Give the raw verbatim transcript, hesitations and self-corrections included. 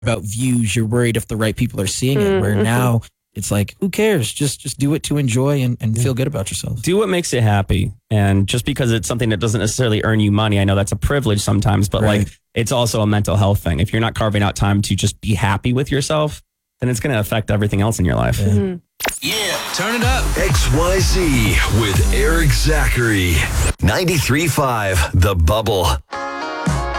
about views. You're worried if the right people are seeing it. Where now it's like, who cares? Just just do it to enjoy and, and feel good about yourself. Do what makes you happy. And just because it's something that doesn't necessarily earn you money, I know that's a privilege sometimes, but Right. like it's also a mental health thing. If you're not carving out time to just be happy with yourself, then it's going to affect everything else in your life. Yeah. Yeah, turn it up. X Y Z with Eric Zachary. ninety-three point five The Bubble.